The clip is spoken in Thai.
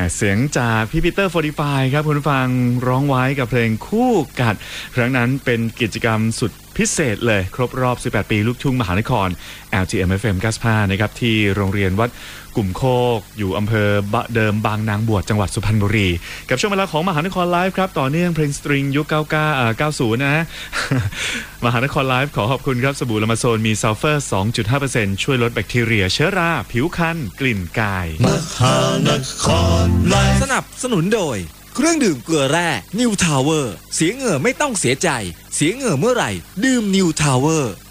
เสียงจากพี่ปีเตอร์45ครับคุณผู้ฟังร้องไว้กับเพลงคู่กัดครั้งนั้นเป็นกิจกรรมสุดพิเศษเลยครบรอบ18ปีลูกทุ่งมหานคร LTM FM 95นะครับที่โรงเรียนวัดกลุ่มโคกอยู่อำเภอเดิมบางนางบวชจังหวัดสุพรรณบุรีกับช่วงเวลาของมหานครไลฟ์ครับต่อเนื่องเพลงสตริงยุค90นะ มหานครไลฟ์ขอขอบคุณครับสบู่ละมาโซนมีซัลเฟอร์ 2.5% ช่วยลดแบคทีเรียเชื้อราผิวคันกลิ่นกายมหานครไลฟ์สนับสนุนโดยเครื่องดื่มเกลือแร่นิวทาวเวอร์เสียเหงื่อไม่ต้องเสียใจเสียเหงื่อเมื่อไหร่ดื่มนิวทาวเวอร์